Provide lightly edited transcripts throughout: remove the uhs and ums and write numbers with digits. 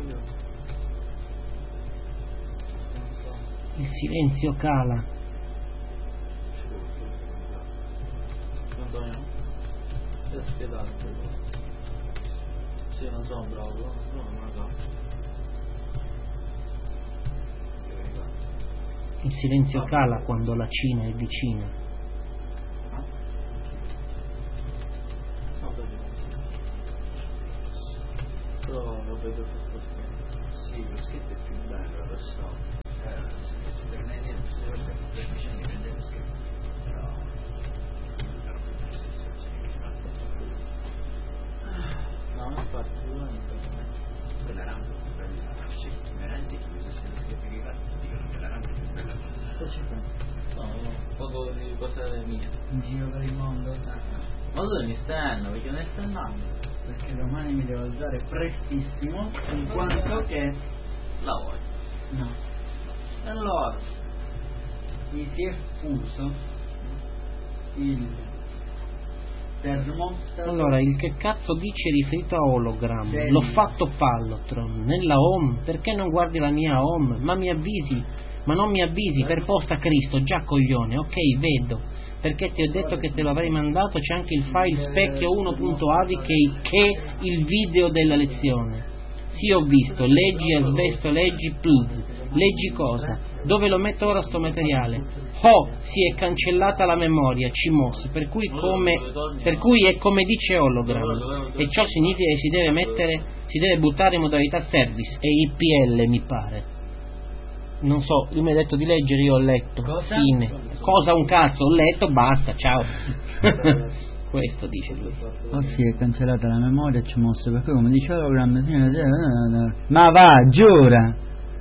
Il silenzio cala. Antonio? Spiegato. Sì, non sono bravo, no, non lo so. Il silenzio cala quando la Cina è vicina. Però lo vedo tutto sì, lo scritto è più bello, lo so. Per me niente, se lo sei per vicino di prendere lo scritto. Però no, infatti quella rampa è più bella, sì, veramente chiusa, se lo scritto che va, dicono che la rampa è più bella. Cosa ci fa? No, poco di cose mie. In giro per il mondo? Ma dove mi stanno? Perché non sto andando? Perché domani mi devo alzare prestissimo, in quanto che... Lavoro. No. E allora? Mi si è fuso il termostato. Allora, il che cazzo dice riferito a Hologram? Sì. L'ho fatto Pallotron nella home, perché non guardi la mia home? Ma mi avvisi, ma non mi avvisi per posta Cristo, già coglione, ok, vedo. Perché ti ho detto che te lo avrei mandato, c'è anche il file specchio 1.avi che è il video della lezione. Sì, ho visto, leggi asbesto, leggi plus, leggi cosa? Dove lo metto ora sto materiale? Oh, si è cancellata la memoria, CMOS, per cui è come dice Hologram. E ciò significa che si deve buttare in modalità service, e IPL mi pare. Non so, lui mi ha detto di leggere, io ho letto. Cosa? Fine. Cosa un cazzo, ho letto, basta, ciao. Questo dice lui. Oh sì, è cancellata la memoria, ci mosso, per cui come dice Hologram, ma va, giura!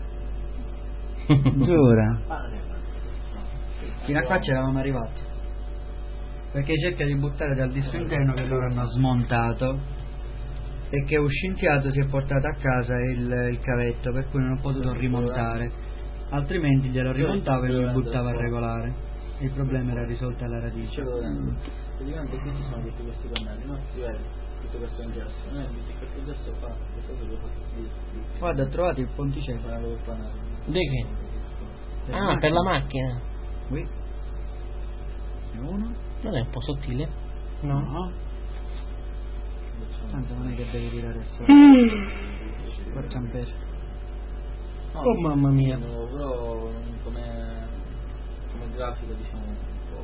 Giura! Fino a qua c'eravamo arrivati. Perché cerca di buttare dal disco interno che loro hanno smontato e che uscinziato si è portato a casa il cavetto, per cui non ho potuto rimontare. Altrimenti glielo rimontavo e mi buttavo a regolare. Il problema era risolto alla radice. Praticamente qui ci sono tutti questi pannelli, no? Ti vedi? Tutto questo ingesso. Noi questo gesso qua, questo lo fatto qui. Guarda, ho trovato il ponticello. Del pannello. Di che? Ah, per la macchina. Qui. E uno? Non è un po' sottile? No. Tanto non è che devi tirare adesso. Facciamo per. Oh mamma mia. Però come grafico diciamo un po'.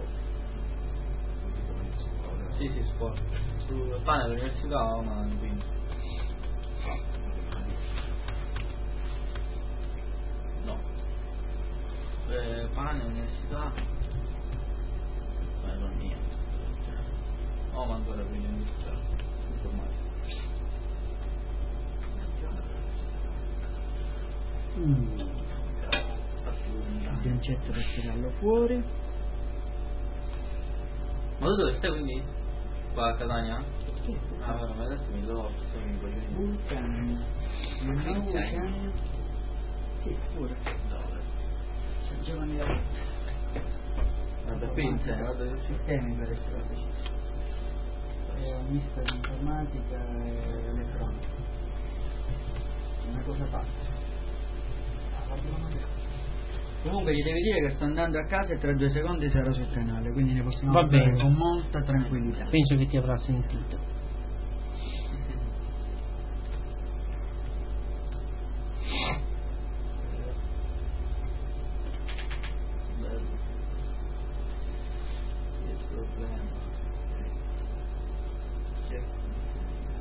Sì, sport. Sul pane dell'università ma quindi. No. Pane università. Ma non niente. No, ma ancora quindi industriale. Informatica. Il gancetto per tirarlo fuori. Ma tu dove stai quindi? Qua a Catania? Sì. Ah, ma adesso mi do Vulcania. Vulcania. Sì, pure. Dove? San Giovanni da Guarda, pinze, guarda che sistemi per essere preciso. È un misto di informatica e elettronica. Una cosa pazza. Comunque gli devi dire che sto andando a casa e tra 2 secondi sarò sul canale, quindi ne possiamo Va parlare bene. con molta tranquillità. Penso che ti avrà sentito.